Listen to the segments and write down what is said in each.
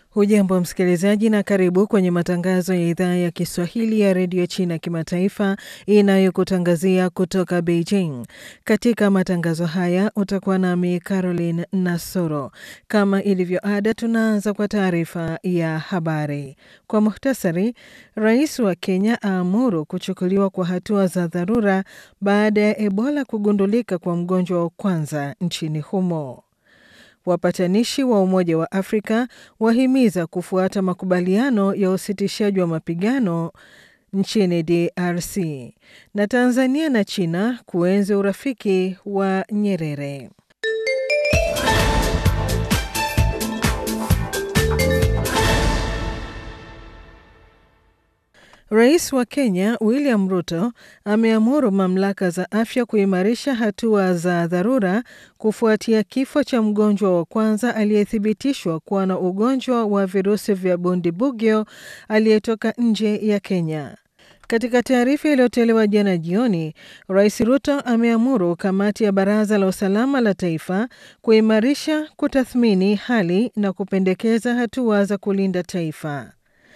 Hujambo msikilizaji na karibu kwenye matangazo ya idhaa ya Kiswahili ya redio China kimataifa inayokutangazia kutoka Beijing. Katika matangazo haya utakuwa nami Caroline Nasoro. Kama ilivyo ada, tunaanza kwa taarifa ya habari. Kwa muhtasari, Rais wa Kenya aamuru kuchukuliwa kwa hatua za dharura baada ya Ebola kugundulika kwa mgonjwa wa kwanza nchini humo. Wapatanishi wa Umoja wa Afrika wahimiza kufuata makubaliano ya usitishaji wa mapigano nchini DRC. Na Tanzania na China kuenzi urafiki wa Nyerere. Rais wa Kenya William Ruto ameamuru mamlaka za afya kuimarisha hatua za dharura kufuatia kifo cha mgonjwa wa kwanza aliyethibitishwa kuwa na ugonjwa wa virusi vya Bundibugyo aliyetoka nje ya Kenya. Katika taarifa iliyotolewa jana jioni, Rais Ruto ameamuru kamati ya Baraza la Usalama la Taifa kuimarisha, kutathmini hali na kupendekeza hatua za kulinda taifa.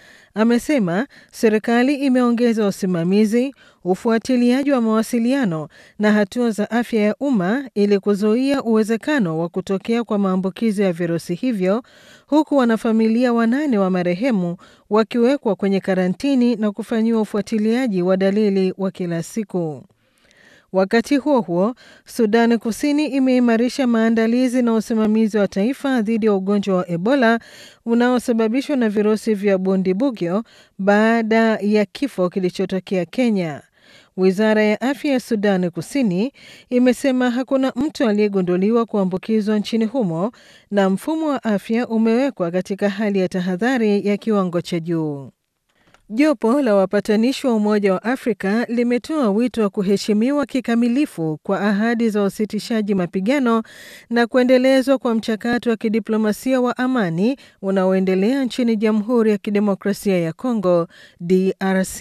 Amesema serikali imeongeza usimamizi, ufuatiliaji wa mawasiliano na hatua za afya ya umma ili kuzuia uwezekano wa kutokea kwa maambukizi ya virusi hivyo, huku wanafamilia 8 wa marehemu wakiwekwa kwenye karantini na kufanyiwa ufuatiliaji wa dalili wa kila siku. Wakati huo huo, Sudan Kusini imeimarisha maandalizi na usimamizi wa taifa dhidi ya ugonjwa wa Ebola unaosababishwa na virusi vya Bundibugyo baada ya kifo kilichotokea Kenya. Wizara ya afya ya Sudan Kusini imesema hakuna mtu aliyegunduliwa kuambukizwa nchini humo na mfumo wa afya umewekwa katika hali ya tahadhari ya kiwango cha juu. Jopo la wapatanishi wa Umoja wa Afrika limetoa wito wa kuheshimiwa kikamilifu kwa ahadi za usitishaji mapigano na kuendelezwa kwa mchakato wa kidiplomasia wa amani unaoendelea nchini Jamhuri ya Kidemokrasia ya Kongo, DRC.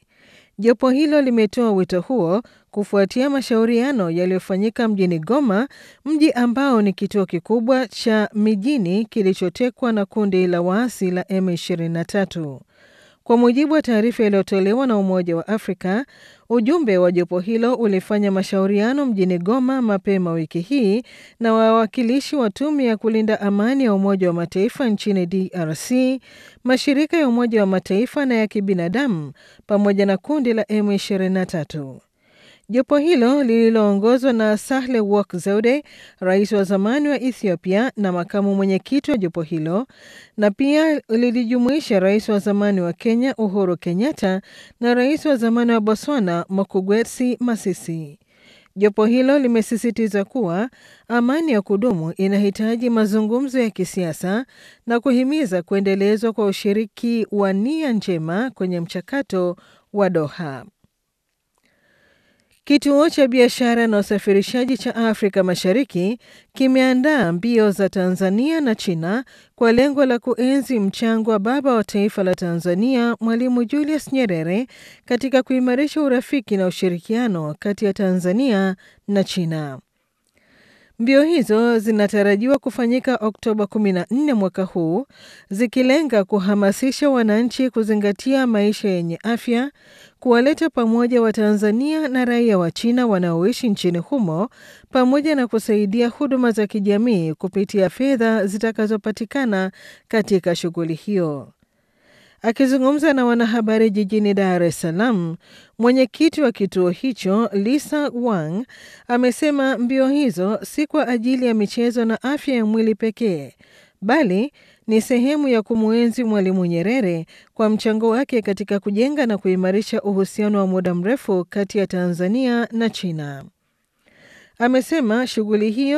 Jopo hilo limetoa wito huo kufuatia mashauriano yaliyofanyika mjini Goma, mji ambao ni kituo kikubwa cha mijini kilichotekwa na kundi la waasi la M23. Kwa mujibu wa taarifa iliyotolewa na Umoja wa Afrika, ujumbe wa jopo hilo ulifanya mashauriano mjini Goma mapema wiki hii na wawakilishi wa tume ya kulinda amani ya Umoja wa Mataifa nchini DRC, mashirika ya Umoja wa Mataifa na ya kibinadamu, pamoja na kundi la M23. Jopo hilo lililoongozwa na Sahle Work Zewde, rais wa zamani wa Ethiopia na makamu mwenyekiti wa jopo hilo, na pia lilijumuisha rais wa zamani wa Kenya Uhuru Kenyatta na rais wa zamani wa Botswana Mokgweetsi Masisi. Jopo hilo limesisitiza kuwa amani ya kudumu inahitaji mazungumzo ya kisiasa na kuhimiza kuendelezwa kwa ushiriki wa nia njema kwenye mchakato wa Doha. Kituo cha biashara na usafirishaji cha Afrika Mashariki kimeandaa mbio za Tanzania na China kwa lengo la kuenzi mchango wa baba wa taifa la Tanzania, Mwalimu Julius Nyerere, katika kuimarisha urafiki na ushirikiano kati ya Tanzania na China. Mbio hizo zinatarajiwa kufanyika Oktoba 14 mwaka huu, zikilenga kuhamasisha wananchi kuzingatia maisha yenye afya, kuwaleta pamoja Watanzania na raia wa China wanaoishi nchini humo, pamoja na kusaidia huduma za kijamii kupitia fedha zitakazopatikana katika shughuli hiyo. Akizungumza na wanahabari jijini Dar es Salaam, mwenyekiti wa kituo hicho Lisa Wang amesema mbio hizo si kwa ajili ya michezo na afya ya mwili pekee, bali ni sehemu ya kumuenzi Mwalimu Nyerere kwa mchango wake katika kujenga na kuimarisha uhusiano wa muda mrefu kati ya Tanzania na China. Amesema shughuli hiyo